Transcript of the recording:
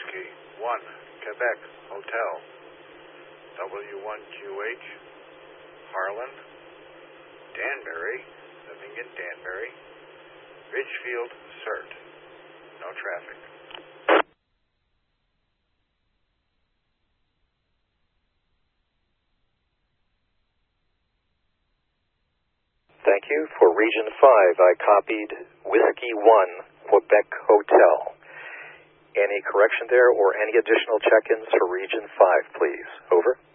Whiskey 1, Quebec Hotel. W1QH, Harlan, Danbury, living in Danbury, Ridgefield, CERT. No traffic. Thank you. For Region 5, I copied Whiskey 1, Quebec Hotel. Any correction there or any additional check-ins for Region 5, please? Over.